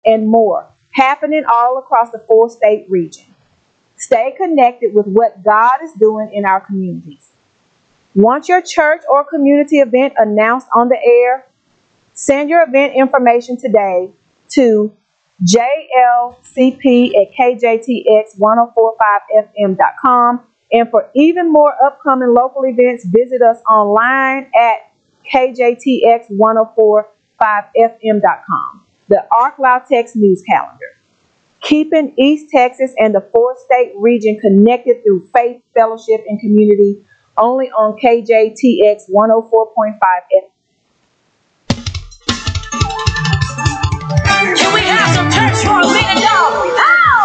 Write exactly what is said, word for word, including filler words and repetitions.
and more happening all across the four-state region. Stay connected with what God is doing in our communities. Want your church or community event announced on the air? Send your event information today to j l c p at k j t x ten forty-five f m dot com. And for even more upcoming local events, visit us online at k j t x ten forty-five f m dot com. The Ark Lautex News Calendar. Keeping East Texas and the four-state region connected through faith, fellowship, and community, only on K J T X one oh four point five F M. Can we have some church for a minute, dog?